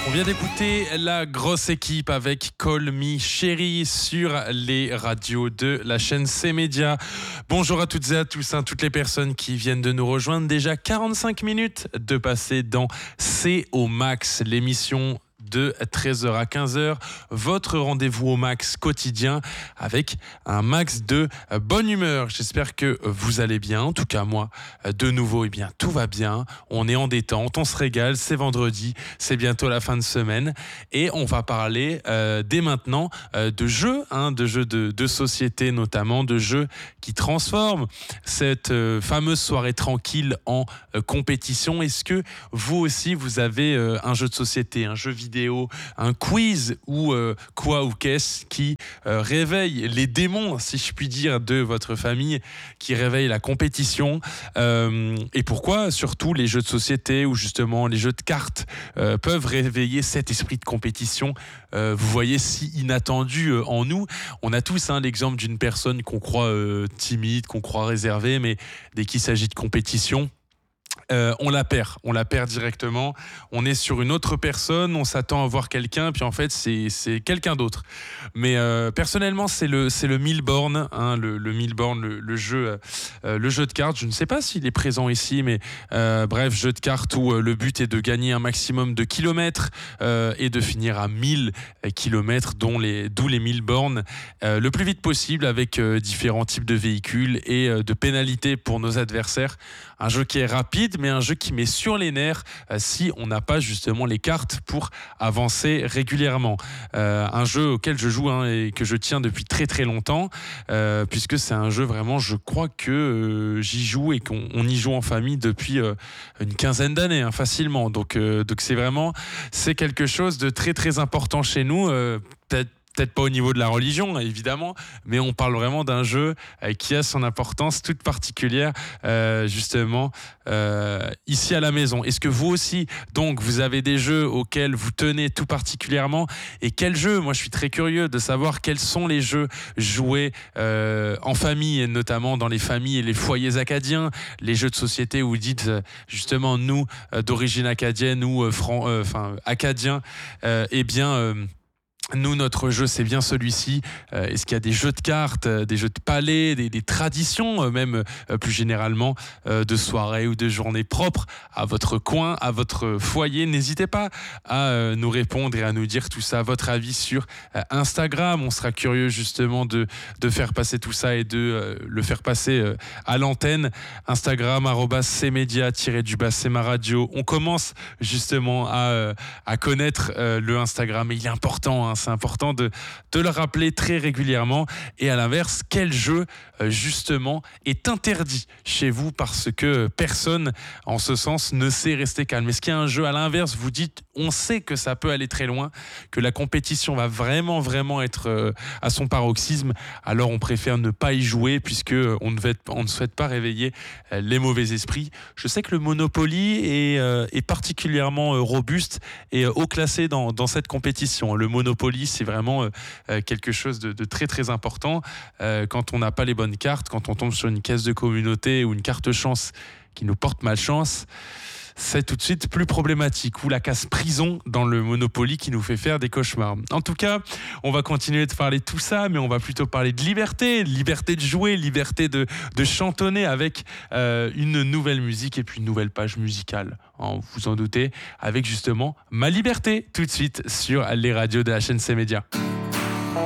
On vient d'écouter la grosse équipe avec Call Me Chérie sur les radios de la chaîne C-Média. Bonjour à toutes et à tous, toutes les personnes qui viennent de nous rejoindre. Déjà 45 minutes de passer dans C au max, l'émission de 13h à 15h, votre rendez-vous au max quotidien avec un max de bonne humeur. J'espère que vous allez bien. En tout cas, moi, de nouveau, tout va bien. On est en détente, on se régale. C'est vendredi, c'est bientôt la fin de semaine. Et on va parler dès maintenant de jeux, de société notamment, de jeux qui transforment cette fameuse soirée tranquille en compétition. Est-ce que vous aussi, vous avez un jeu de société, un jeu vidéo, un quiz ou quoi ou qu'est-ce qui réveille les démons, si je puis dire, de votre famille, qui réveille la compétition, et pourquoi surtout les jeux de société ou justement les jeux de cartes peuvent réveiller cet esprit de compétition, vous voyez, si inattendu en nous. On a tous l'exemple d'une personne qu'on croit timide, qu'on croit réservée, mais dès qu'il s'agit de compétition, on la perd directement. On est sur une autre personne, on s'attend à voir quelqu'un, puis en fait c'est quelqu'un d'autre. Mais personnellement c'est le Milborn, le Milborn, le jeu de cartes. Je ne sais pas s'il est présent ici, mais bref, jeu de cartes où le but est de gagner un maximum de kilomètres et de finir à 1000 kilomètres, d'où les Milborn, le plus vite possible, avec différents types de véhicules et de pénalités pour nos adversaires. Un jeu qui est rapide, mais un jeu qui met sur les nerfs si on n'a pas justement les cartes pour avancer régulièrement. Un jeu auquel je joue et que je tiens depuis très très longtemps, puisque c'est un jeu vraiment, je crois que j'y joue et qu'on y joue en famille depuis une quinzaine d'années, facilement. Donc c'est quelque chose de très très important chez nous. Peut-être pas au niveau de la religion, évidemment, mais on parle vraiment d'un jeu qui a son importance toute particulière, justement, ici à la maison. Est-ce que vous aussi, donc, vous avez des jeux auxquels vous tenez tout particulièrement? Et quels jeux? Moi, je suis très curieux de savoir quels sont les jeux joués en famille, et notamment dans les familles et les foyers acadiens, les jeux de société où vous dites, justement, nous, d'origine acadienne ou acadien, nous, notre jeu, c'est bien celui-ci. Est-ce qu'il y a des jeux de cartes, des jeux de palais, des traditions, même plus généralement, de soirée ou de journée propres à votre coin, à votre foyer? N'hésitez pas à nous répondre et à nous dire tout ça, votre avis sur Instagram. On sera curieux justement de faire passer tout ça et de le faire passer à l'antenne. Instagram, @cmedia_c'est ma radio. On commence justement à connaître le Instagram, et il est important, c'est important de le rappeler très régulièrement. Et à l'inverse, quel jeu justement est interdit chez vous parce que personne en ce sens ne sait rester calme? Est-ce qu'il y a un jeu à l'inverse, vous dites, on sait que ça peut aller très loin, que la compétition va vraiment être à son paroxysme, alors on préfère ne pas y jouer puisque on ne souhaite pas réveiller les mauvais esprits? Je sais que le Monopoly est particulièrement robuste et haut classé dans cette compétition. Le Monopoly, c'est vraiment quelque chose de très très important. Quand on n'a pas les bonnes cartes, quand on tombe sur une caisse de communauté ou une carte chance qui nous porte malchance, c'est tout de suite plus problématique, ou la case prison dans le Monopoly qui nous fait faire des cauchemars. En tout cas, on va continuer de parler de tout ça, mais on va plutôt parler de liberté de jouer, liberté de chantonner avec une nouvelle musique et puis une nouvelle page musicale, vous en doutez, avec justement Ma Liberté, tout de suite sur les radios de la chaîne C-Média.